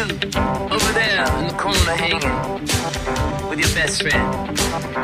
over there in the corner hanging with your best friend.